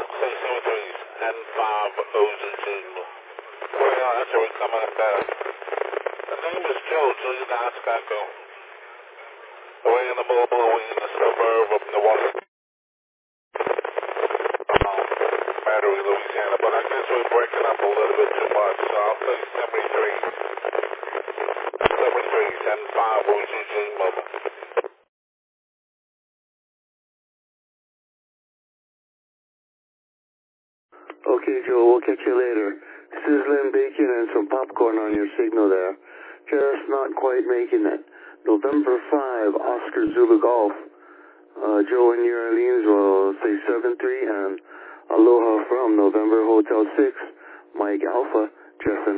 say 73s and 5 O's and Zulu. Well, that's where we're coming up there. The name is Joe, Julian Ascaco. We're in the mobile, we're in the suburb of New Orleans. Battery, Louisiana, but I guess we're breaking up a little bit too much, so I'll say 73s. 73s and 5 O's and Zulu mobile. Okay, Joe, we'll catch you later. Sizzling bacon and some popcorn on your signal there. Just not quite making it. November 5, Oscar Zulu Golf. Joe in New Orleans will say 7-3, and aloha from November Hotel 6, Mike Alpha, Jeff and